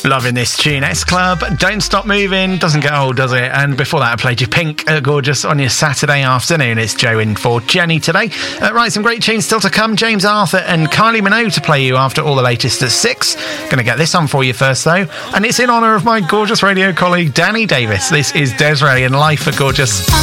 Loving this tune. S Club, Don't Stop Moving. Doesn't get old, does it? And before that, I played you Pink, Gorgeous on your Saturday afternoon. It's Joe in for Jenny today. Right, some great tunes still to come. James Arthur and Kylie Minogue to play you after all the latest at 6. Going to get this on for you first, though. And it's in honour of my gorgeous radio colleague, Danny Davis. This is Des'ree and Life for Gorgeous.